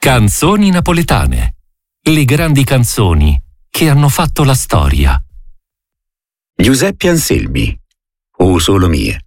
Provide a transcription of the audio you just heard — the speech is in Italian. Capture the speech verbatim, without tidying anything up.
Canzoni napoletane. Le grandi canzoni che hanno fatto la storia. Giuseppe Anselmi, O solo mie.